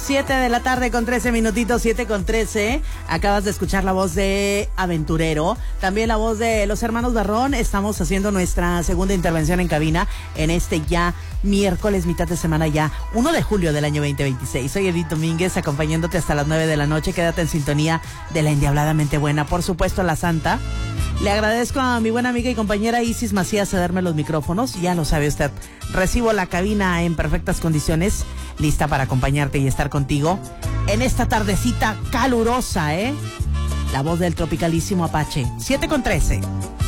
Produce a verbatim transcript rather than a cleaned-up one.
siete de la tarde con trece minutitos, siete con trece. Acabas de escuchar la voz de Aventurero, también la voz de los hermanos Barrón. Estamos haciendo nuestra segunda intervención en cabina en este ya miércoles, mitad de semana ya, uno de julio del año veinte veintiséis. Soy Edith Domínguez, acompañándote hasta las nueve de la noche. Quédate en sintonía de la endiabladamente buena, por supuesto, la santa. Le agradezco a mi buena amiga y compañera Isis Macías cederme los micrófonos. Ya lo sabe usted, recibo la cabina en perfectas condiciones, lista para acompañarte y estar contigo en esta tardecita calurosa, ¿eh? La voz del tropicalísimo Apache. siete con trece.